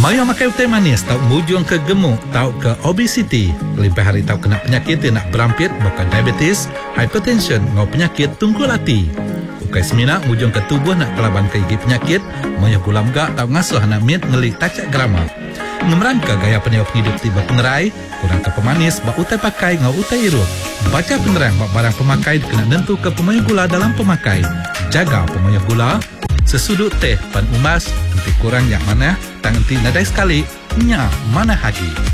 Maya makan teh manis tau mujung ke gemuk tau ke obesiti. Lebih hari tau kena penyakit yang nak berampit bukan diabetes, hypertension ngau penyakit tungkul hati. Ukai semina mujung ke tubuh nak kelaban ke gigi penyakit, maya gulam gak tau ngasuh anak mit ngelik tacak grama. Ngemrangka gaya peniup hidup tiba pengerai, kurang ke pemanis bak utai pakai ngau utai irup. Baca penerang bak barang pemakai kena nentu ke pemaya gula dalam pemakai. Jaga pemaya gula. Sesudut teh pan umas, nanti kurang yang mana, tang nanti nadai sekali, nya mana haji.